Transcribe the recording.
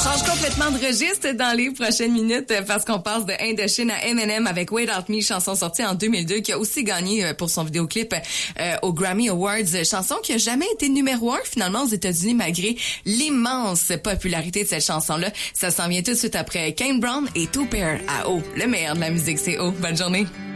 change complètement de registre dans les prochaines minutes parce qu'on passe de Indochine à Eminem avec Without Me, chanson sortie en 2002 qui a aussi gagné pour son vidéoclip aux Grammy Awards. Chanson qui a jamais été numéro 1 finalement aux États-Unis malgré l'immense popularité de cette chanson-là. Ça s'en vient tout de suite après Kane Brown et Two Pair à O. Le meilleur de la musique, c'est O. Bonne journée.